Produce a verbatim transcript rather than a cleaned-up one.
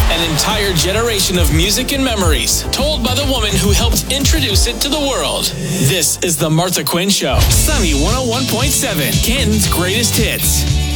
An entire generation of music and memories, told by the woman who helped introduce it to the world. This is The Martha Quinn Show. Sunny one oh one point seven, Canton's greatest hits.